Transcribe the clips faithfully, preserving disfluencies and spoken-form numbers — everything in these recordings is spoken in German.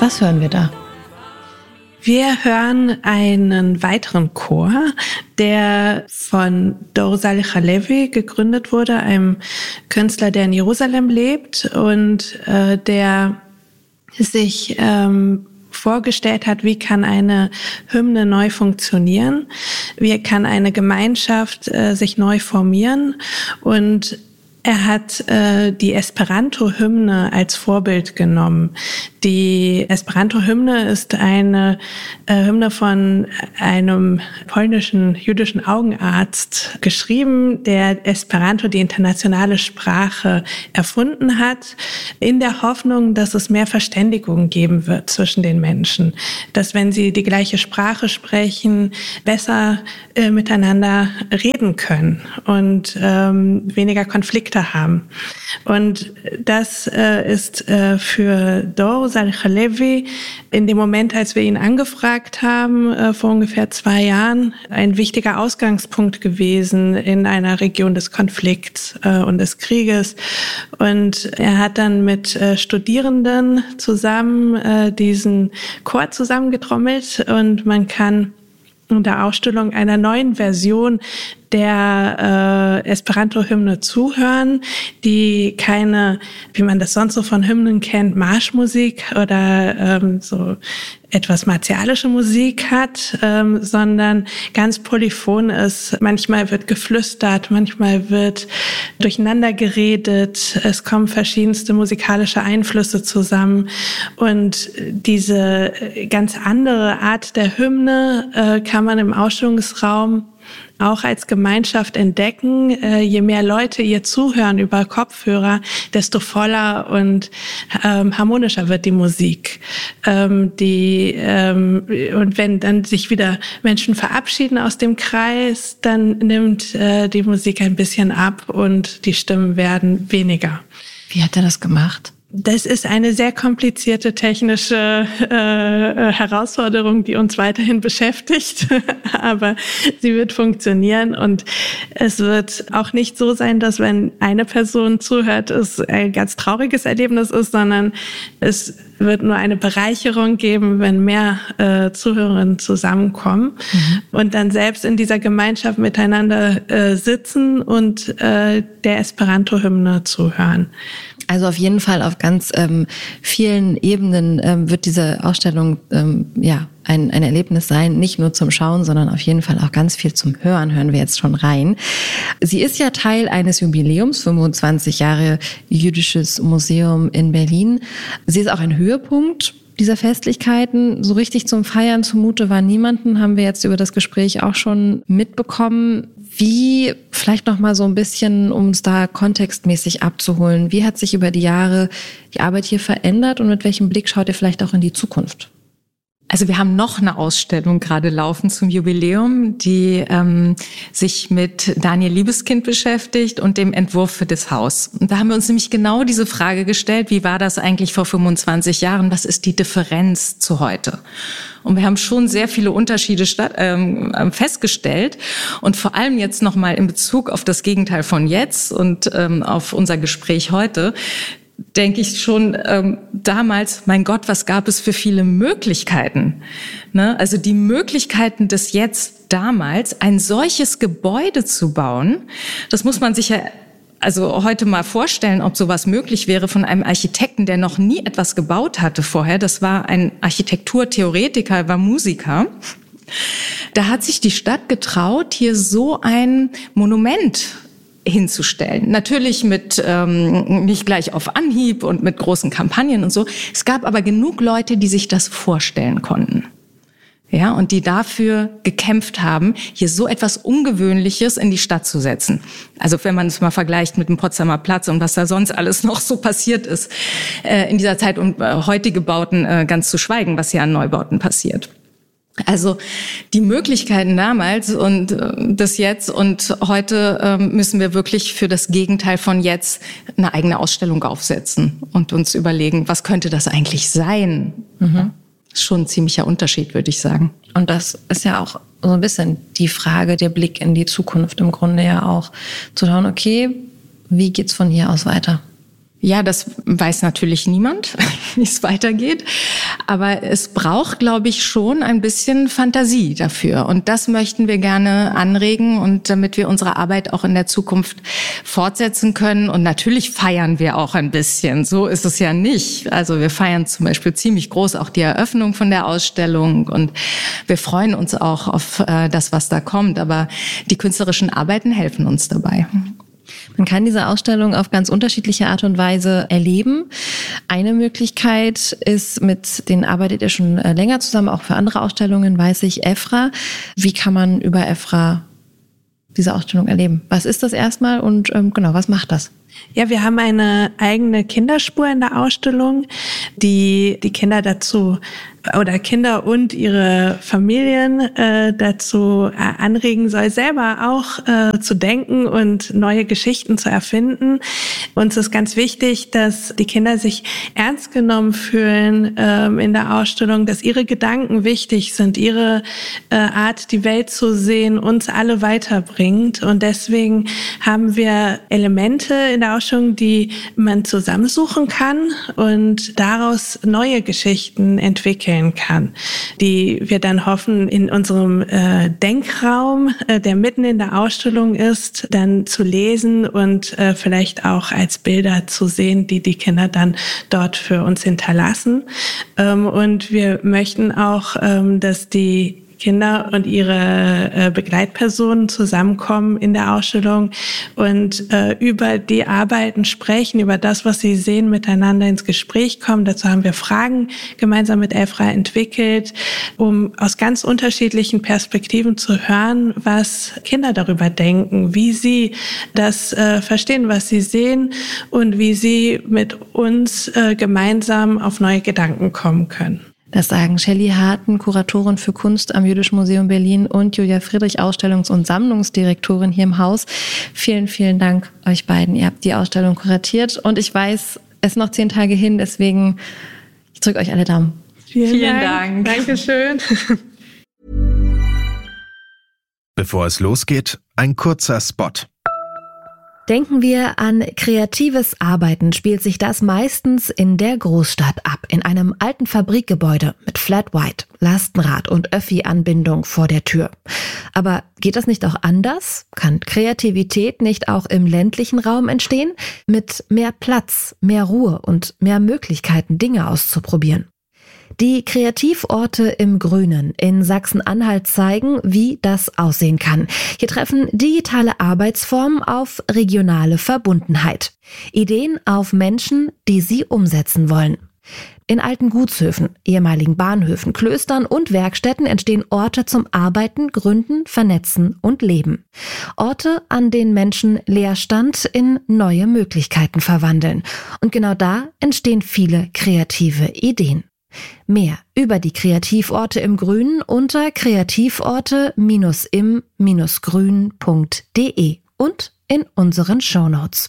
Was hören wir da? Wir hören einen weiteren Chor, der von Dor Salih Halevi gegründet wurde, einem Künstler, der in Jerusalem lebt und äh, der sich ähm, vorgestellt hat, wie kann eine Hymne neu funktionieren, wie kann eine Gemeinschaft äh, sich neu formieren, und er hat äh, die Esperanto-Hymne als Vorbild genommen. Die Esperanto-Hymne ist eine äh, Hymne von einem polnischen jüdischen Augenarzt geschrieben, der Esperanto, die internationale Sprache, erfunden hat, in der Hoffnung, dass es mehr Verständigung geben wird zwischen den Menschen. Dass, wenn sie die gleiche Sprache sprechen, besser äh, miteinander reden können und ähm, weniger Konflikte haben. Und das äh, ist äh, für Dor Salih Halevi in dem Moment, als wir ihn angefragt haben, äh, vor ungefähr zwei Jahren, ein wichtiger Ausgangspunkt gewesen in einer Region des Konflikts äh, und des Krieges. Und er hat dann mit äh, Studierenden zusammen äh, diesen Chor zusammengetrommelt, und man kann unter Ausstellung einer neuen Version der äh, Esperanto-Hymne zuhören, die keine, wie man das sonst so von Hymnen kennt, Marschmusik oder ähm, so etwas martialische Musik hat, ähm, sondern ganz polyphon ist. Manchmal wird geflüstert, manchmal wird durcheinander geredet. Es kommen verschiedenste musikalische Einflüsse zusammen, und diese ganz andere Art der Hymne äh, kann man im Ausstellungsraum auch als Gemeinschaft entdecken. Äh, je mehr Leute ihr zuhören über Kopfhörer, desto voller und ähm, harmonischer wird die Musik. Ähm, die, ähm, und wenn dann sich wieder Menschen verabschieden aus dem Kreis, dann nimmt äh, die Musik ein bisschen ab und die Stimmen werden weniger. Wie hat er das gemacht? Das ist eine sehr komplizierte technische äh, Herausforderung, die uns weiterhin beschäftigt, aber sie wird funktionieren, und es wird auch nicht so sein, dass, wenn eine Person zuhört, es ein ganz trauriges Erlebnis ist, sondern es wird nur eine Bereicherung geben, wenn mehr äh, Zuhörerinnen zusammenkommen mhm. und dann selbst in dieser Gemeinschaft miteinander äh, sitzen und äh, der Esperanto-Hymne zuhören. Also auf jeden Fall auf ganz ähm, vielen Ebenen ähm, wird diese Ausstellung ähm, ja ein, ein Erlebnis sein, nicht nur zum Schauen, sondern auf jeden Fall auch ganz viel zum Hören, hören wir jetzt schon rein. Sie ist ja Teil eines Jubiläums, fünfundzwanzig Jahre Jüdisches Museum in Berlin. Sie ist auch ein Höhepunkt dieser Festlichkeiten. So richtig zum Feiern zumute war niemanden, haben wir jetzt über das Gespräch auch schon mitbekommen. Wie, vielleicht noch mal so ein bisschen, um uns da kontextmäßig abzuholen, wie hat sich über die Jahre die Arbeit hier verändert und mit welchem Blick schaut ihr vielleicht auch in die Zukunft? Also wir haben noch eine Ausstellung gerade laufen zum Jubiläum, die ähm, sich mit Daniel Liebeskind beschäftigt und dem Entwurf für das Haus. Und da haben wir uns nämlich genau diese Frage gestellt, wie war das eigentlich vor fünfundzwanzig Jahren? Was ist die Differenz zu heute? Und wir haben schon sehr viele Unterschiede statt, ähm, festgestellt. Und vor allem jetzt nochmal in Bezug auf das Gegenteil von jetzt und ähm, auf unser Gespräch heute, denke ich schon ähm, damals, mein Gott, was gab es für viele Möglichkeiten. Ne? Also die Möglichkeiten des Jetzt damals, ein solches Gebäude zu bauen, das muss man sich ja also heute mal vorstellen, ob sowas möglich wäre von einem Architekten, der noch nie etwas gebaut hatte vorher. Das war ein Architekturtheoretiker, war Musiker. Da hat sich die Stadt getraut, hier so ein Monument hinzustellen. Natürlich mit ähm, nicht gleich auf Anhieb und mit großen Kampagnen und so. Es gab aber genug Leute, die sich das vorstellen konnten. Ja, und die dafür gekämpft haben, hier so etwas Ungewöhnliches in die Stadt zu setzen. Also wenn man es mal vergleicht mit dem Potsdamer Platz und was da sonst alles noch so passiert ist äh, in dieser Zeit, und äh, heutige Bauten äh, ganz zu schweigen, was hier an Neubauten passiert. Also die Möglichkeiten damals und äh, das Jetzt und heute äh, müssen wir wirklich für das Gegenteil von jetzt eine eigene Ausstellung aufsetzen und uns überlegen, was könnte das eigentlich sein? Mhm. Schon ein ziemlicher Unterschied, würde ich sagen. Und das ist ja auch so ein bisschen die Frage, der Blick in die Zukunft im Grunde ja auch. Zu schauen, okay, wie geht's von hier aus weiter? Ja, das weiß natürlich niemand, wie es weitergeht. Aber es braucht, glaube ich, schon ein bisschen Fantasie dafür. Und das möchten wir gerne anregen und damit wir unsere Arbeit auch in der Zukunft fortsetzen können. Und natürlich feiern wir auch ein bisschen. So ist es ja nicht. Also wir feiern zum Beispiel ziemlich groß auch die Eröffnung von der Ausstellung. Und wir freuen uns auch auf äh, das, was da kommt. Aber die künstlerischen Arbeiten helfen uns dabei. Man kann diese Ausstellung auf ganz unterschiedliche Art und Weise erleben. Eine Möglichkeit ist, mit denen arbeitet ihr schon länger zusammen, auch für andere Ausstellungen, weiß ich, EFRA. Wie kann man über EFRA diese Ausstellung erleben? Was ist das erstmal und ähm, genau, was macht das? Ja, wir haben eine eigene Kinderspur in der Ausstellung, die die Kinder dazu oder Kinder und ihre Familien äh, dazu äh, anregen soll, selber auch äh, zu denken und neue Geschichten zu erfinden. Uns ist ganz wichtig, dass die Kinder sich ernst genommen fühlen ähm, in der Ausstellung, dass ihre Gedanken wichtig sind, ihre äh, Art, die Welt zu sehen, uns alle weiterbringt. Und deswegen haben wir Elemente in der Ausstellung, die man zusammensuchen kann und daraus neue Geschichten entwickeln kann, die wir dann hoffen, in unserem äh, Denkraum, äh, der mitten in der Ausstellung ist, dann zu lesen und äh, vielleicht auch als Bilder zu sehen, die die Kinder dann dort für uns hinterlassen. Ähm, und wir möchten auch, ähm, dass die Kinder und ihre äh, Begleitpersonen zusammenkommen in der Ausstellung und äh, über die Arbeiten sprechen, über das, was sie sehen, miteinander ins Gespräch kommen. Dazu haben wir Fragen gemeinsam mit EFRA entwickelt, um aus ganz unterschiedlichen Perspektiven zu hören, was Kinder darüber denken, wie sie das äh, verstehen, was sie sehen und wie sie mit uns äh, gemeinsam auf neue Gedanken kommen können. Das sagen Shelley Harten, Kuratorin für Kunst am Jüdischen Museum Berlin, und Julia Friedrich, Ausstellungs- und Sammlungsdirektorin hier im Haus. Vielen, vielen Dank euch beiden. Ihr habt die Ausstellung kuratiert und ich weiß, es ist noch zehn Tage hin, deswegen ich drücke euch alle Daumen. Vielen, vielen Dank. Dank. Dankeschön. Bevor es losgeht, ein kurzer Spot. Denken wir an kreatives Arbeiten, spielt sich das meistens in der Großstadt ab, in einem alten Fabrikgebäude mit Flat White, Lastenrad und Öffi-Anbindung vor der Tür. Aber geht das nicht auch anders? Kann Kreativität nicht auch im ländlichen Raum entstehen? Mit mehr Platz, mehr Ruhe und mehr Möglichkeiten, Dinge auszuprobieren. Die Kreativorte im Grünen in Sachsen-Anhalt zeigen, wie das aussehen kann. Hier treffen digitale Arbeitsformen auf regionale Verbundenheit. Ideen auf Menschen, die sie umsetzen wollen. In alten Gutshöfen, ehemaligen Bahnhöfen, Klöstern und Werkstätten entstehen Orte zum Arbeiten, Gründen, Vernetzen und Leben. Orte, an denen Menschen Leerstand in neue Möglichkeiten verwandeln. Und genau da entstehen viele kreative Ideen. Mehr über die Kreativorte im Grünen unter kreativorte Bindestrich im Bindestrich grün punkt de und in unseren Shownotes.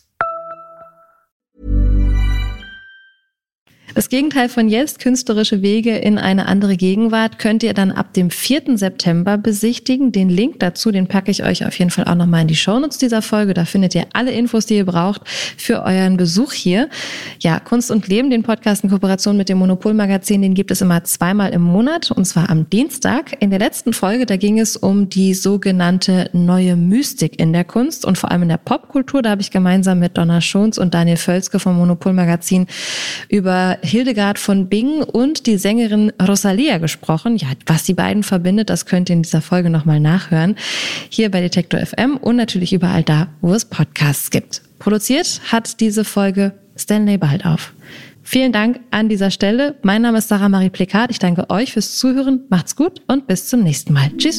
Das Gegenteil von jetzt, künstlerische Wege in eine andere Gegenwart, könnt ihr dann ab dem vierten September besichtigen. Den Link dazu, den packe ich euch auf jeden Fall auch nochmal in die Shownotes dieser Folge. Da findet ihr alle Infos, die ihr braucht für euren Besuch hier. Ja, Kunst und Leben, den Podcast in Kooperation mit dem Monopol-Magazin, den gibt es immer zweimal im Monat, und zwar am Dienstag. In der letzten Folge, da ging es um die sogenannte neue Mystik in der Kunst und vor allem in der Popkultur. Da habe ich gemeinsam mit Donna Schons und Daniel Völzke vom Monopol-Magazin über Hildegard von Bingen und die Sängerin Rosalia gesprochen. Ja, was die beiden verbindet, das könnt ihr in dieser Folge nochmal nachhören. Hier bei Detektor F M und natürlich überall da, wo es Podcasts gibt. Produziert hat diese Folge Stanley Baldauf. Vielen Dank an dieser Stelle. Mein Name ist Sarah Marie Plekat. Ich danke euch fürs Zuhören. Macht's gut und bis zum nächsten Mal. Tschüss.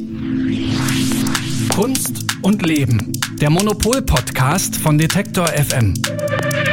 Kunst und Leben. Der Monopol-Podcast von Detektor F M.